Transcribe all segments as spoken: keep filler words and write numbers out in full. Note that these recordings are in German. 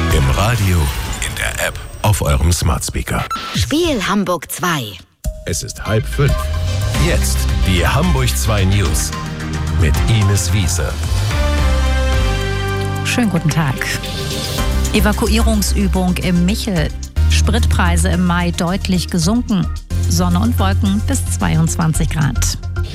Im Radio, in der App, auf eurem Smart Speaker. Spiel Hamburg zwei. Es ist halb fünf. Jetzt die Hamburg zwei News mit Ines Wiese. Schönen guten Tag. Evakuierungsübung im Michel. Spritpreise im Mai deutlich gesunken. Sonne und Wolken bis zweiundzwanzig Grad.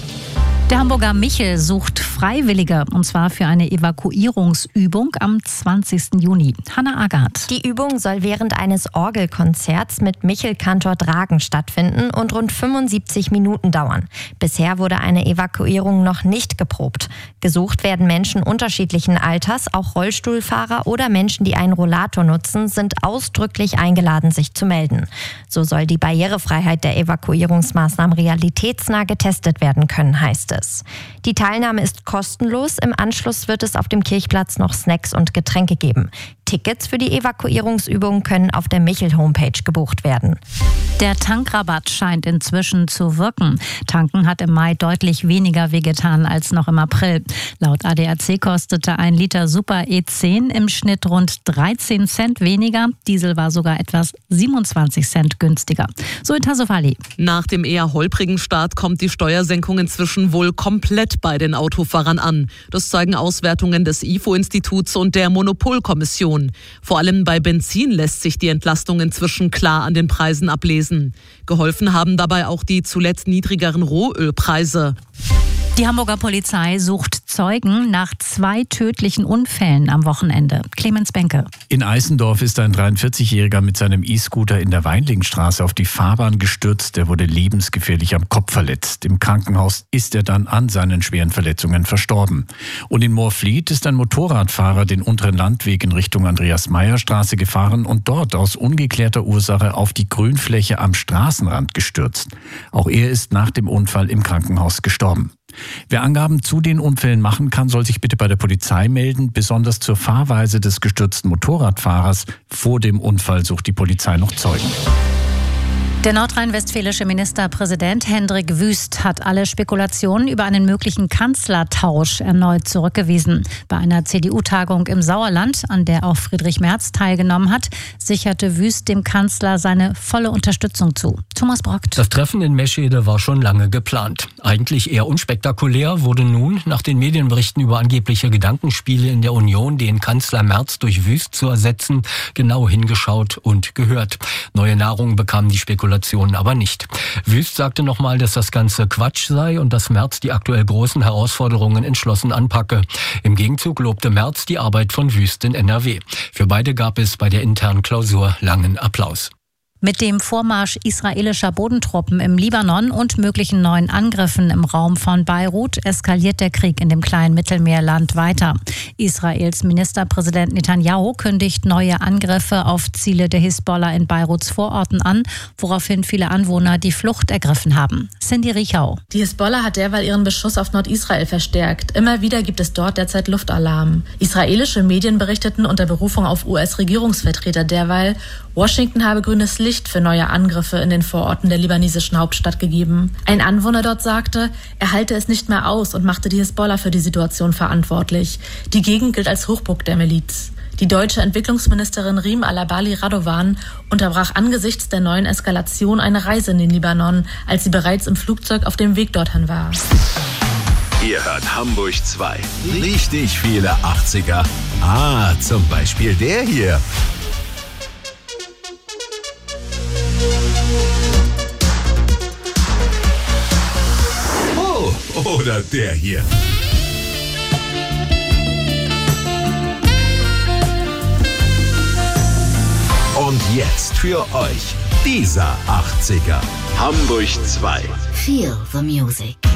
Der Hamburger Michel sucht Freiwillige, und zwar für eine Evakuierungsübung am zwanzigsten Juni. Hanna Agard. Die Übung soll während eines Orgelkonzerts mit Michel-Kantor Dragen stattfinden und rund fünfundsiebzig Minuten dauern. Bisher wurde eine Evakuierung noch nicht geprobt. Gesucht werden Menschen unterschiedlichen Alters, auch Rollstuhlfahrer oder Menschen, die einen Rollator nutzen, sind ausdrücklich eingeladen, sich zu melden. So soll die Barrierefreiheit der Evakuierungsmaßnahmen realitätsnah getestet werden können, heißt es. Die Teilnahme ist kostenlos. Im Anschluss wird es auf dem Kirchplatz noch Snacks und Getränke geben. Tickets für die Evakuierungsübung können auf der Michel-Homepage gebucht werden. Der Tankrabatt scheint inzwischen zu wirken. Tanken hat im Mai deutlich weniger wehgetan als noch im April. Laut A D A C kostete ein Liter Super E zehn im Schnitt rund dreizehn Cent weniger. Diesel war sogar etwas siebenundzwanzig Cent günstiger. So in Tassovali. Nach dem eher holprigen Start kommt die Steuersenkung inzwischen wohl komplett bei den Autofahrern an. Das zeigen Auswertungen des I F O-Instituts und der Monopolkommission. Vor allem bei Benzin lässt sich die Entlastung inzwischen klar an den Preisen ablesen. Geholfen haben dabei auch die zuletzt niedrigeren Rohölpreise. Die Hamburger Polizei sucht Zeugen nach zwei tödlichen Unfällen am Wochenende. Clemens Benke. In Eisendorf ist ein dreiundvierzigjähriger mit seinem E-Scooter in der Weinlingstraße auf die Fahrbahn gestürzt. Er wurde lebensgefährlich am Kopf verletzt. Im Krankenhaus ist er dann an seinen schweren Verletzungen verstorben. Und in Moorfleet ist ein Motorradfahrer den unteren Landweg in Richtung Andreas-Meyer-Straße gefahren und dort aus ungeklärter Ursache auf die Grünfläche am Straßenrand gestürzt. Auch er ist nach dem Unfall im Krankenhaus gestorben. Wer Angaben zu den Unfällen machen kann, soll sich bitte bei der Polizei melden. Besonders zur Fahrweise des gestürzten Motorradfahrers. Vor dem Unfall sucht die Polizei noch Zeugen. Der nordrhein-westfälische Ministerpräsident Hendrik Wüst hat alle Spekulationen über einen möglichen Kanzlertausch erneut zurückgewiesen. Bei einer C D U-Tagung im Sauerland, an der auch Friedrich Merz teilgenommen hat, sicherte Wüst dem Kanzler seine volle Unterstützung zu. Thomas Brockt. Das Treffen in Meschede war schon lange geplant. Eigentlich eher unspektakulär wurde nun, nach den Medienberichten über angebliche Gedankenspiele in der Union, den Kanzler Merz durch Wüst zu ersetzen, genau hingeschaut und gehört. Neue Nahrung bekamen die Spekulationen aber nicht. Wüst sagte nochmal, dass das Ganze Quatsch sei und dass Merz die aktuell großen Herausforderungen entschlossen anpacke. Im Gegenzug lobte Merz die Arbeit von Wüst in N R W. Für beide gab es bei der internen Klausur langen Applaus. Mit dem Vormarsch israelischer Bodentruppen im Libanon und möglichen neuen Angriffen im Raum von Beirut eskaliert der Krieg in dem kleinen Mittelmeerland weiter. Israels Ministerpräsident Netanyahu kündigt neue Angriffe auf Ziele der Hisbollah in Beiruts Vororten an, woraufhin viele Anwohner die Flucht ergriffen haben. Cindy Riechau. Die Hisbollah hat derweil ihren Beschuss auf Nordisrael verstärkt. Immer wieder gibt es dort derzeit Luftalarm. Israelische Medien berichteten unter Berufung auf U S-Regierungsvertreter derweil, Washington habe grünes Licht für neue Angriffe in den Vororten der libanesischen Hauptstadt gegeben. Ein Anwohner dort sagte, er halte es nicht mehr aus und machte die Hisbollah für die Situation verantwortlich. Die Gegend gilt als Hochburg der Miliz. Die deutsche Entwicklungsministerin Riem Alabali Radovan unterbrach angesichts der neuen Eskalation eine Reise in den Libanon, als sie bereits im Flugzeug auf dem Weg dorthin war. Ihr hört Hamburg zwei. Richtig viele achtziger. Ah, zum Beispiel der hier. Oder der hier. Und jetzt für euch dieser achtziger. Hamburg zwei. Feel the music.